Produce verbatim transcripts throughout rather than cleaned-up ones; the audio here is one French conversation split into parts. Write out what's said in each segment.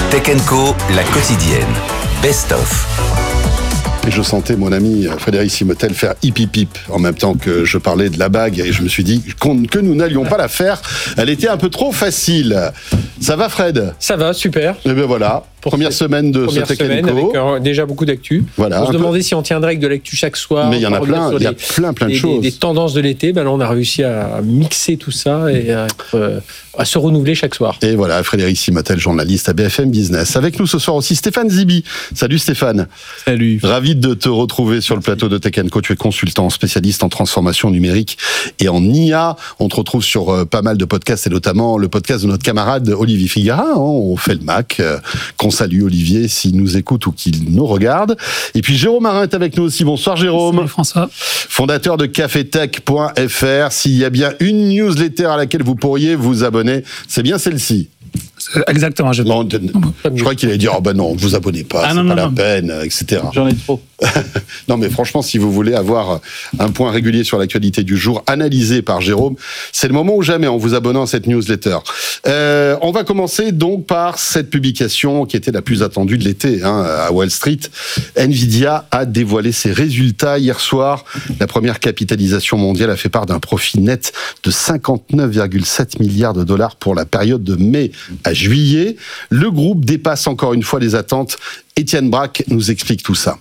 Tech and Co, la quotidienne. Best of. Et je sentais mon ami Frédéric Simotel faire hip hip hip en même temps que je parlais de la bague et je me suis dit que nous n'allions pas la faire. Elle était un peu trop facile. Ça va, Fred ? Ça va, super. Et bien voilà, Pour première semaine de première ce Tech semaine and Co. avec euh, déjà beaucoup d'actu. Voilà, on se un demandait si on tiendrait avec de l'actu chaque soir. Mais il y en a plein, il y a plein plein de des, choses. Des, des tendances de l'été, ben là on a réussi à mixer tout ça et à, être, euh, à se renouveler chaque soir. Et voilà, Frédéric Simotel, journaliste à B F M Business. Avec nous ce soir aussi Stéphane Zibi. Salut Stéphane. Salut. Ravi de te retrouver sur le plateau de Tech and Co. Tu es consultant, spécialiste en transformation numérique et en I A. On te retrouve sur euh, pas mal de podcasts et notamment le podcast de notre camarade Olivier Figara. Hein, on fait le Mac. Euh, qu'on salue Olivier s'il nous écoute ou qu'il nous regarde. Et puis Jérôme Marin est avec nous aussi. Bonsoir Jérôme. Salut François. Fondateur de cafetech point f r. S'il y a bien une newsletter à laquelle vous pourriez vous abonner, c'est bien celle-ci. Exactement. Je, non, je, je crois qu'il allait dire, oh ben non, vous abonnez pas, ah, c'est non, pas non, la non. peine, et cetera. J'en ai trop. Non, mais franchement, si vous voulez avoir un point régulier sur l'actualité du jour, analysé par Jérôme, c'est le moment ou jamais en vous abonnant à cette newsletter. Euh, on va commencer donc par cette publication qui était la plus attendue de l'été, hein, à Wall Street. Nvidia a dévoilé ses résultats hier soir. La première capitalisation mondiale a fait part d'un profit net de cinquante-neuf virgule sept milliards de dollars pour la période de mai à juillet. Le groupe dépasse encore une fois les attentes. Étienne Braque nous explique tout ça.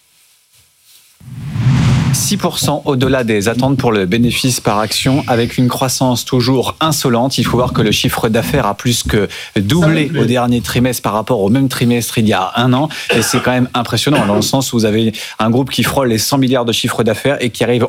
six pour cent au-delà des attentes pour le bénéfice par action, avec une croissance toujours insolente. Il faut voir que le chiffre d'affaires a plus que doublé au dernier trimestre par rapport au même trimestre il y a un an. Et c'est quand même impressionnant dans le sens où vous avez un groupe qui frôle les cent milliards de chiffre d'affaires et qui arrive